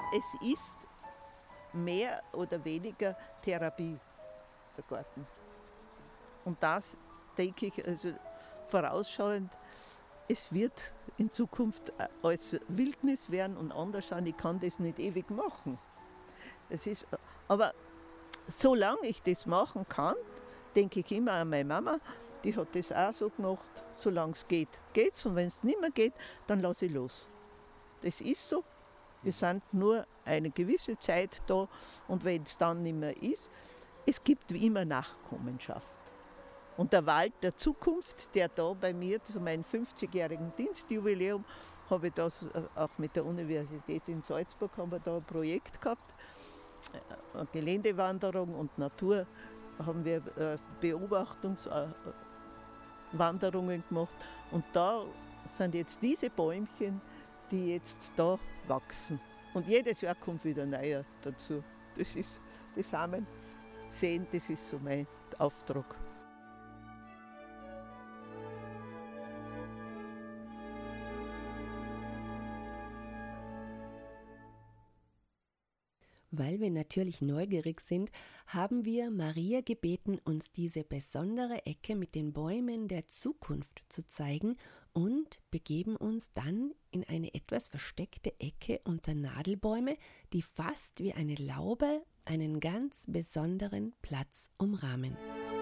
es ist mehr oder weniger Therapie, der Garten. Und das denke ich, also vorausschauend, es wird in Zukunft als Wildnis werden und anders sein. Ich kann das nicht ewig machen. Aber solange ich das machen kann, denke ich immer an meine Mama, die hat das auch so gemacht, solange es geht, geht's. Und wenn es nicht mehr geht, dann lasse ich los. Das ist so. Wir sind nur eine gewisse Zeit da und wenn es dann nicht mehr ist, es gibt wie immer Nachkommenschaft. Und der Wald der Zukunft, der da bei mir zu meinem 50-jährigen Dienstjubiläum, habe ich das auch mit der Universität in Salzburg haben wir da ein Projekt gehabt, eine Geländewanderung und Natur, haben wir Beobachtungswanderungen gemacht. Und da sind jetzt diese Bäumchen, die jetzt da wachsen. Und jedes Jahr kommt wieder neuer dazu. Das ist die Samen sehen, das ist so mein Auftrag. Weil wir natürlich neugierig sind, haben wir Maria gebeten, uns diese besondere Ecke mit den Bäumen der Zukunft zu zeigen und begeben uns dann in eine etwas versteckte Ecke unter Nadelbäume, die fast wie eine Laube einen ganz besonderen Platz umrahmen.